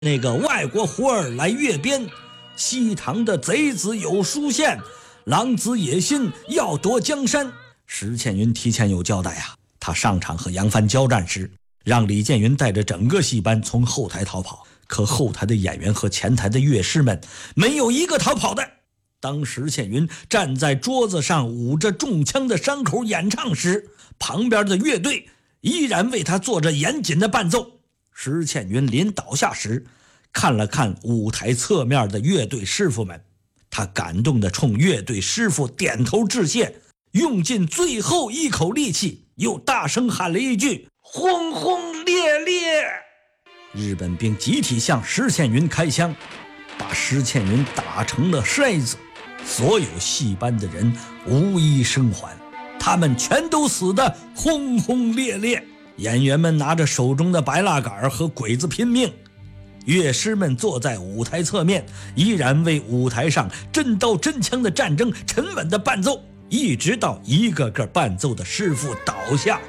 那个外国胡儿来阅边，西唐的贼子有书宪，狼子野心要夺江山。石倩云提前有交代啊，他上场和杨帆交战时，让李建云带着整个戏班从后台逃跑，可后台的演员和前台的乐师们没有一个逃跑的。当石倩云站在桌子上捂着中枪的伤口演唱时，旁边的乐队依然为他做着严谨的伴奏。石倩云临倒下时，看了看舞台侧面的乐队师傅们，他感动地冲乐队师傅点头致谢，用尽最后一口力气，又大声喊了一句：轰轰烈烈！日本兵集体向石倩云开枪，把石倩云打成了筛子，所有戏班的人无一生还，他们全都死得轰轰烈烈。演员们拿着手中的白蜡杆和鬼子拼命，乐师们坐在舞台侧面，依然为舞台上真刀真枪的战争沉稳的伴奏，一直到一个个伴奏的师傅倒下，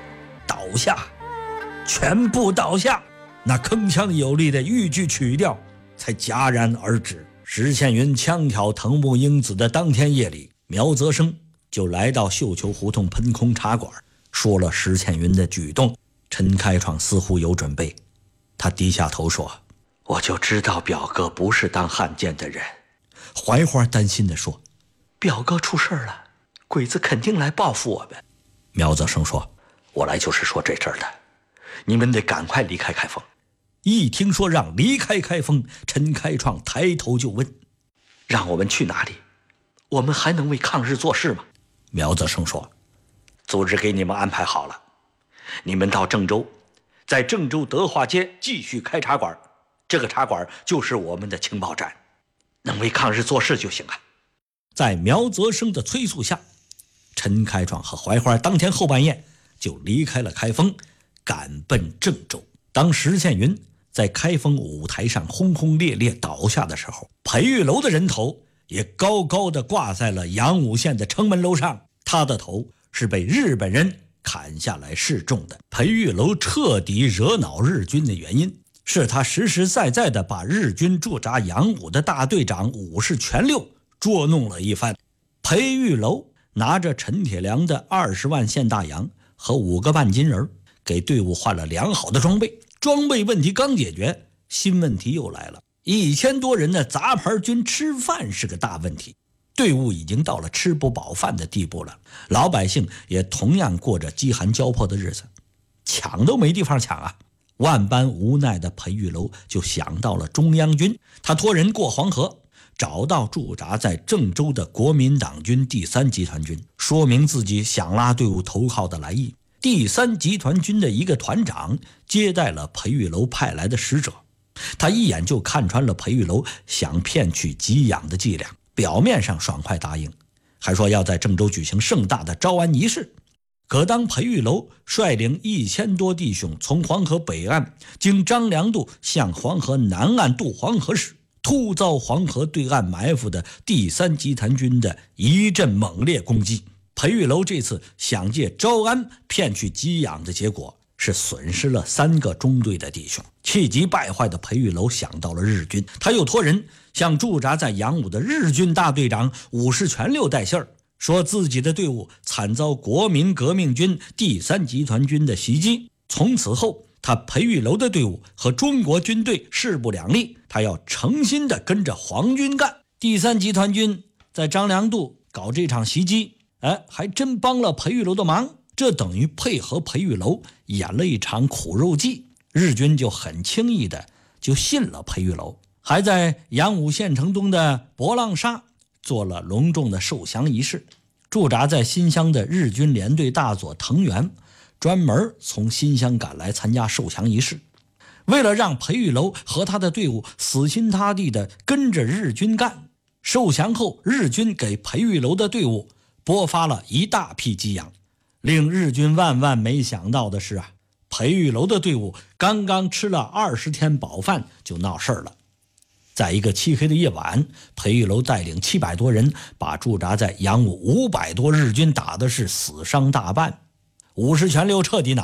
全部倒下，那铿锵有力的豫剧曲调才戛然而止。石倩云枪挑藤木英子的当天夜里，苗泽生就来到绣球胡同喷空茶馆，说了石倩云的举动。陈开创似乎有准备，他低下头说：我就知道表哥不是当汉奸的人。槐花担心地说：表哥出事了，鬼子肯定来报复我们。苗泽生说：我来就是说这事儿的，你们得赶快离开开封。一听说让离开开封，陈开创抬头就问：让我们去哪里？我们还能为抗日做事吗？苗泽生说：组织给你们安排好了，你们到郑州，在郑州德化街继续开茶馆，这个茶馆就是我们的情报站，能为抗日做事就行了。在苗泽生的催促下，陈开创和槐花当天后半夜就离开了开封，赶奔郑州。当石倩云在开封舞台上轰轰烈烈倒下的时候，裴玉楼的人头也高高地挂在了阳武县的城门楼上，他的头是被日本人砍下来示众的。裴玉楼彻底惹恼日军的原因，是他实实在在地把日军驻扎阳武的大队长武士全六捉弄了一番。裴玉楼拿着陈铁良的20万现大洋和5个半金人，给队伍换了良好的装备。装备问题刚解决，新问题又来了。1000多人的杂牌军吃饭是个大问题，队伍已经到了吃不饱饭的地步了，老百姓也同样过着饥寒交迫的日子，抢都没地方抢啊！万般无奈的裴玉楼就想到了中央军，他托人过黄河，找到驻扎在郑州的国民党军第3集团军，说明自己想拉队伍投靠的来意。第3集团军的一个团长接待了裴玉楼派来的使者，他一眼就看穿了裴玉楼想骗取给养的伎俩，表面上爽快答应，还说要在郑州举行盛大的招安仪式。可当裴玉楼率领1000多弟兄从黄河北岸经张良渡向黄河南岸渡黄河时，突遭黄河对岸埋伏的第3集团军的一阵猛烈攻击。裴玉楼这次想借招安骗取给养的结果，是损失了3个中队的弟兄。气急败坏的裴玉楼想到了日军，他又托人向驻扎在阳武的日军大队长武士全六带信儿，说自己的队伍惨遭国民革命军第3集团军的袭击。从此后，他裴玉楼的队伍和中国军队势不两立，他要诚心地跟着皇军干。第3集团军在张良渡搞这场袭击，还真帮了裴玉楼的忙，这等于配合裴玉楼演了一场苦肉计。日军就很轻易的就信了裴玉楼，还在阳武县城东的博浪沙做了隆重的受降仪式。驻扎在新乡的日军联队大佐藤原专门从新乡赶来参加受降仪式。为了让裴玉楼和他的队伍死心塌地的跟着日军干，受降后日军给裴玉楼的队伍拨发了一大批给养。令日军万万没想到的是裴玉楼的队伍刚刚吃了20天饱饭就闹事了。在一个漆黑的夜晚，裴玉楼带领700多人把驻扎在阳武500多日军打的是死伤大半。武士全六彻底恼了，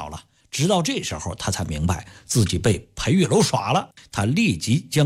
直到这时候他才明白自己被裴玉楼耍了，他立即将